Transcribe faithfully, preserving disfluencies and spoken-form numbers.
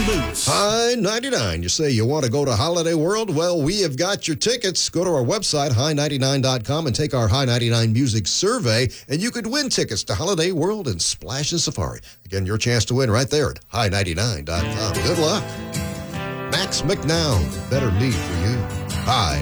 boots. High ninety-nine. You say you want to go to Holiday World? Well, we have got your tickets. Go to our website, high ninety-nine dot com, and take our High ninety-nine Music Survey, and you could win tickets to Holiday World and Splash and Safari. Again, your chance to win right there at high ninety-nine dot com. Good luck. Max McNown, Better Me for You. High